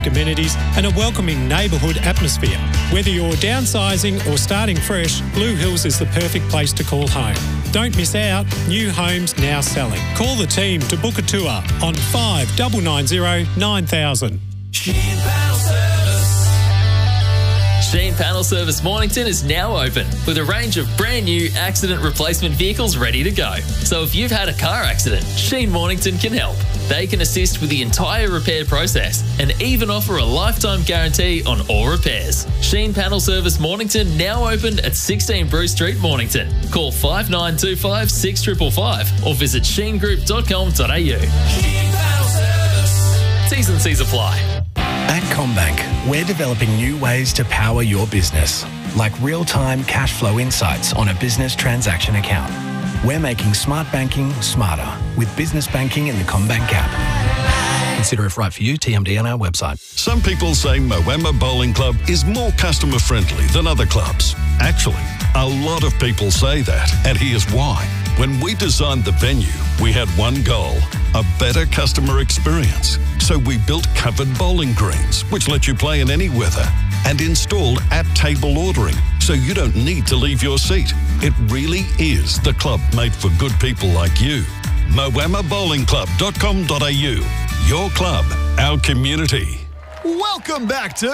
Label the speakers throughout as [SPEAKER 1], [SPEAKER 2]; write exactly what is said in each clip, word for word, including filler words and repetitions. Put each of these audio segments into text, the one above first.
[SPEAKER 1] amenities and a welcoming neighbourhood atmosphere. Whether you're downsizing or starting fresh, Blue Hills is the perfect place to call home. Don't miss out. New homes now selling. Call the team to book a tour on five nine nine zero nine thousand.
[SPEAKER 2] Sheen Panel Service. Sheen Panel Service Mornington is now open with a range of brand new accident replacement vehicles ready to go. So if you've had a car accident, Sheen Mornington can help. They can assist with the entire repair process and even offer a lifetime guarantee on all repairs. Sheen Panel Service Mornington now open at sixteen Bruce Street, Mornington. Call five nine two five six five five five or visit sheen group dot com dot a u. Sheen Panel Service. T's and C's apply.
[SPEAKER 3] At CommBank, we're developing new ways to power your business, like real-time cash flow insights on a business transaction account. We're making smart banking smarter with business banking in the CommBank app. Consider if right for you. T M D on our website.
[SPEAKER 4] Some people say Moama Bowling Club is more customer friendly than other clubs. Actually, a lot of people say that, and here's why. When we designed the venue, we had one goal: a better customer experience. So we built covered bowling greens, which let you play in any weather, and installed at-table ordering, so you don't need to leave your seat. It really is the club made for good people like you. moama bowling club dot com dot a u. Your club, our community.
[SPEAKER 5] Welcome back to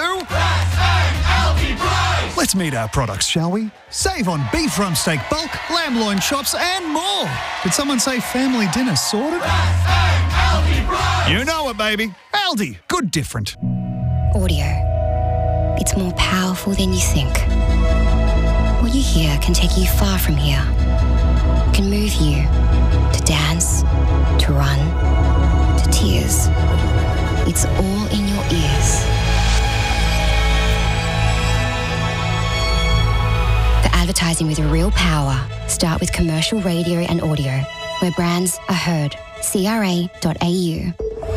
[SPEAKER 5] Let's meet our products, shall we? Save on beef rump steak bulk, lamb loin chops and more. Did someone say family dinner sorted? You know it, baby. Aldi, good different.
[SPEAKER 6] Audio. It's more powerful than you think. What you hear can take you far from here. It can move you to dance, to run, to tears. It's all in your ears. For advertising with real power, start with commercial radio and audio, where brands are heard. C R A dot A U.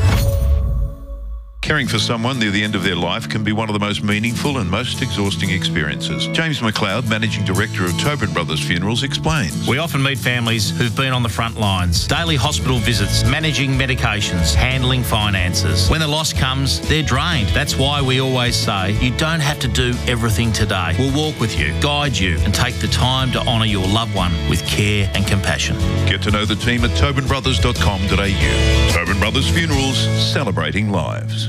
[SPEAKER 7] Caring for someone near the end of their life can be one of the most meaningful and most exhausting experiences. James McLeod, Managing Director of Tobin Brothers Funerals, explains.
[SPEAKER 8] We often meet families who've been on the front lines, daily hospital visits, managing medications, handling finances. When the loss comes, they're drained. That's why we always say you don't have to do everything today. We'll walk with you, guide you, and take the time to honour your loved one with care and compassion.
[SPEAKER 7] Get to know the team at tobin brothers dot com dot a u. Tobin Brothers Funerals, celebrating lives.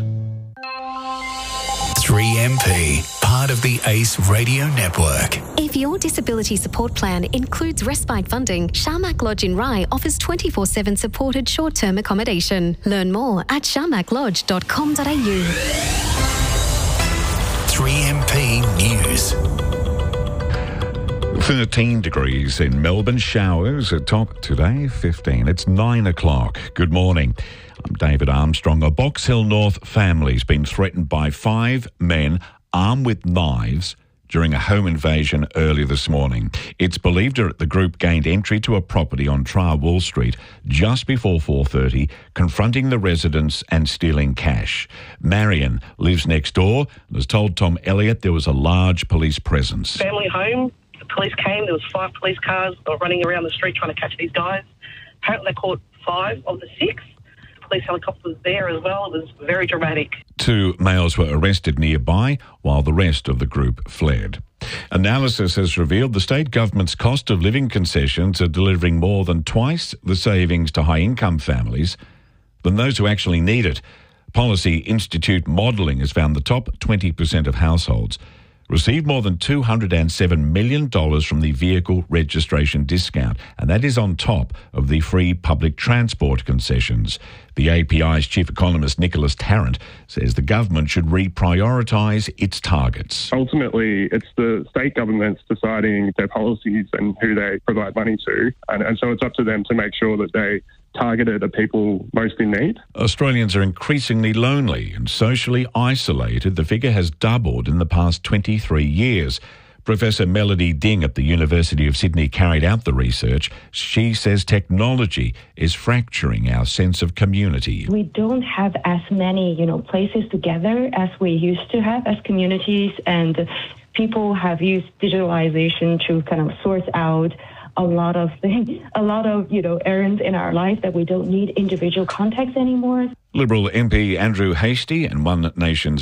[SPEAKER 9] three M P, part of the ACE Radio Network.
[SPEAKER 10] If your disability support plan includes respite funding, Sharmak Lodge in Rye offers twenty-four seven supported short-term accommodation. Learn more at sharmak lodge dot com dot a u.
[SPEAKER 9] three M P News.
[SPEAKER 11] thirteen degrees in Melbourne. Showers at top today, fifteen. It's nine o'clock. Good morning. I'm David Armstrong. A Box Hill North family's been threatened by five men armed with knives during a home invasion early this morning. It's believed that the group gained entry to a property on Trawool Street just before four thirty, confronting the residents and stealing cash. Marion lives next door and has told Tom Elliott there was a large police presence.
[SPEAKER 12] Family home, the police came, there was five police cars running around the street trying to catch these guys. Apparently they caught five of the six. Police helicopter was there as well. It was very dramatic.
[SPEAKER 11] Two males were arrested nearby while the rest of the group fled. Analysis has revealed the state government's cost of living concessions are delivering more than twice the savings to high-income families than those who actually need it. Policy Institute modelling has found the top twenty percent of households received more than two hundred seven million dollars from the vehicle registration discount, and that is on top of the free public transport concessions. The A P I's chief economist Nicholas Tarrant says the government should reprioritise its targets.
[SPEAKER 13] Ultimately, it's the state governments deciding their policies and who they provide money to, and, and so it's up to them to make sure that they targeted the people most in need.
[SPEAKER 11] Australians are increasingly lonely and socially isolated. The figure has doubled in the past twenty-three years. Professor Melody Ding at the University of Sydney carried out the research. She says technology is fracturing our sense of community.
[SPEAKER 14] We don't have as many, you know, places together as we used to have as communities, and people have used digitalization to kind of sort out a lot of things, a lot of, you know, errands in our life that we don't need individual contacts anymore.
[SPEAKER 11] Liberal M P Andrew Hastie and One Nation's